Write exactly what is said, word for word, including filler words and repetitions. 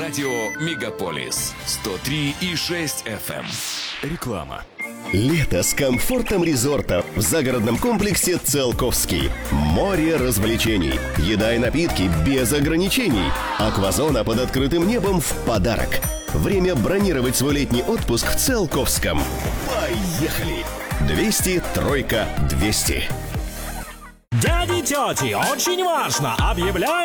Радио Мегаполис сто три и шесть эф эм. Реклама. Лето с комфортом резорта в загородном комплексе «Циолковский». Море развлечений, еда и напитки без ограничений. Аквазона под открытым небом в подарок. Время бронировать свой летний отпуск в Циолковском. Поехали! двести, тройка, двести. Дяди, тети, очень важно! Объявляем